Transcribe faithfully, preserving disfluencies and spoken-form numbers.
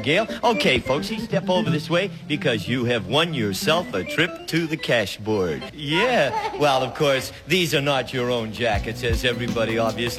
Abigail. Okay, folks, you step over this way because you have won yourself a trip to the cash board. Yeah. Well, of course, these are not your own jackets, as everybody obviously